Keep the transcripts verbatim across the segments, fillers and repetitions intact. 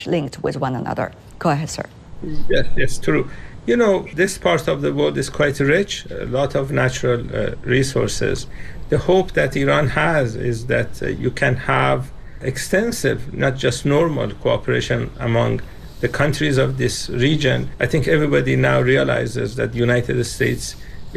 linked with one another. Go ahead, sir. Yes, it's true. You know, this part of the world is quite rich, a lot of natural uh, resources. The hope that Iran has is that uh, you can have extensive, not just normal cooperation among the countries of this region. I think everybody now realizes that the United States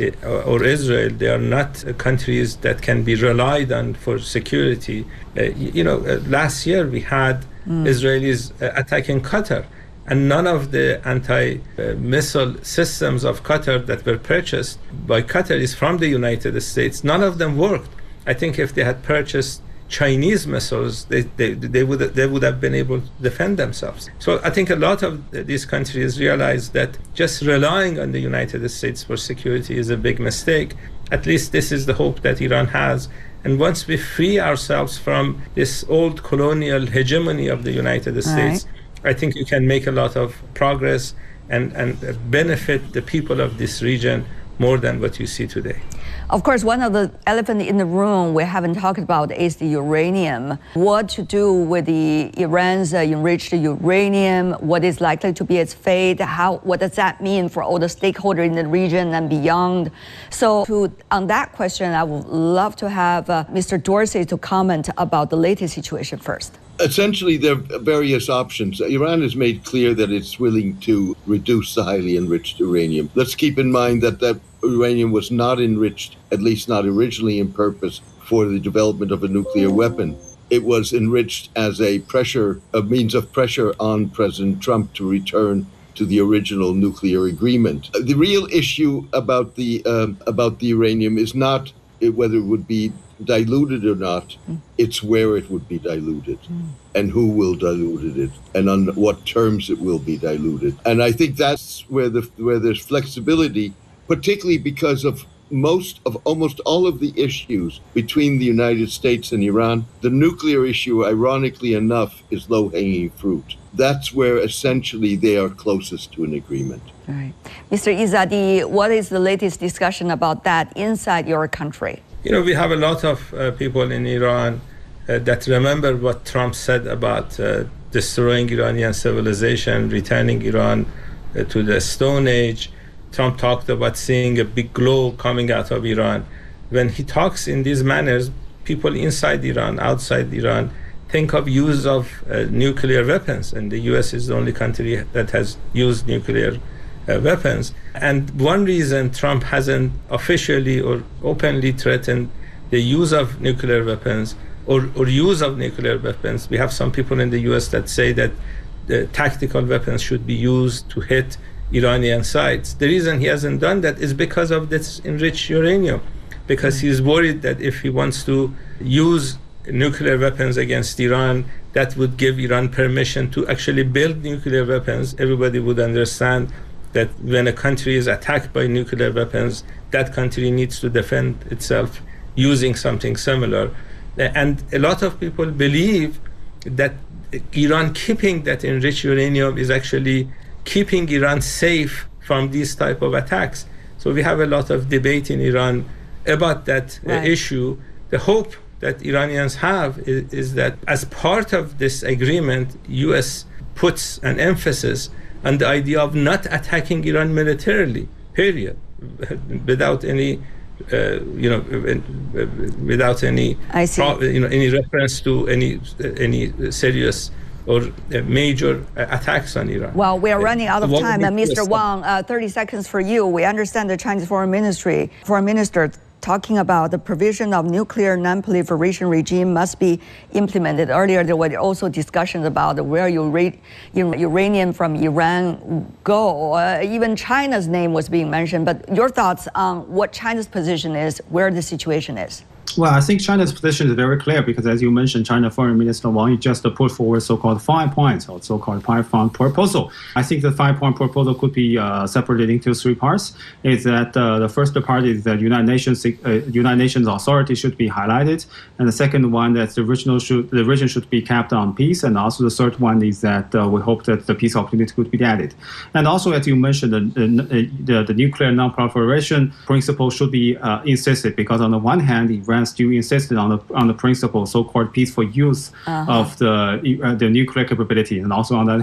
or Israel, they are not countries that can be relied on for security. Uh, you know, uh, last year we had mm. Israelis uh, attacking Qatar, and none of the anti-missile systems of Qatar that were purchased by Qataris from the United States, none of them worked. I think if they had purchased Chinese missiles, they, they, they, would, they would have been able to defend themselves. So I think a lot of these countries realize that just relying on the United States for security is a big mistake. At least this is the hope that Iran has. And once we free ourselves from this old colonial hegemony of the United States, right, I think you can make a lot of progress and, and benefit the people of this region more than what you see today. Of course, one of the elephant in the room we haven't talked about is the uranium. What to do with the Iran's uh, enriched uranium? What is likely to be its fate? How? What does that mean for all the stakeholders in the region and beyond? So, to, on that question, I would love to have uh, Mister Dorsey to comment about the latest situation first. Essentially, there are various options. Iran has made clear that it's willing to reduce the highly enriched uranium. Let's keep in mind that that uranium was not enriched, at least not originally in purpose, for the development of a nuclear weapon. It was enriched as a pressure, a means of pressure on President Trump to return to the original nuclear agreement. The real issue about the um, about the uranium is not whether it would be diluted or not, mm. it's where it would be diluted mm. and who will dilute it and on what terms it will be diluted. And I think that's where the where there's flexibility, particularly because of most of almost all of the issues between the United States and Iran. The nuclear issue, ironically enough, is low-hanging fruit. That's where essentially they are closest to an agreement. All right. Mister Izzadi, what is the latest discussion about that inside your country? You know, we have a lot of uh, people in Iran uh, that remember what Trump said about uh, destroying Iranian civilization, returning Iran uh, to the Stone Age. Trump talked about seeing a big glow coming out of Iran. When he talks in these manners, people inside Iran, outside Iran, think of use of uh, nuclear weapons. And the U S is the only country that has used nuclear Uh, weapons. And one reason Trump hasn't officially or openly threatened the use of nuclear weapons or, or use of nuclear weapons, we have some people in the U S that say that the tactical weapons should be used to hit Iranian sites. The reason he hasn't done that is because of this enriched uranium, because he's worried that if he wants to use nuclear weapons against Iran, that would give Iran permission to actually build nuclear weapons. Everybody would understand that when a country is attacked by nuclear weapons, that country needs to defend itself using something similar. And a lot of people believe that Iran keeping that enriched uranium is actually keeping Iran safe from these type of attacks. So we have a lot of debate in Iran about that right. uh, issue. The hope that Iranians have is, is that as part of this agreement, U S puts an emphasis and the idea of not attacking Iran militarily, period, without any, uh, you know, without any, I see. Pro- you know, any reference to any any serious or uh, major uh, attacks on Iran. Well, we are running out of uh, time. Uh, Mister Wang, uh, thirty seconds for you. We understand the Chinese Foreign Ministry, Foreign Minister, talking about the provision of nuclear non-proliferation regime must be implemented. Earlier, there were also discussions about where ura- uranium from Iran go. Uh, even China's name was being mentioned. But your thoughts on what China's position is, where the situation is? Well, I think China's position is very clear because, as you mentioned, China Foreign Minister Wang just put forward so-called five points or so-called five-point proposal. I think the five-point proposal could be uh, separated into three parts. Is that uh, the first part is that United Nations uh, United Nations authority should be highlighted, and the second one that the regional should the region should be kept on peace, and also the third one is that uh, we hope that the peace opportunity could be added. And also, as you mentioned, the the, the, the nuclear non-proliferation principle should be uh, insisted because on the one hand, Iran Iran still insisted on the on the principle, so-called peaceful use Uh-huh. of the uh, the nuclear capability, and also on the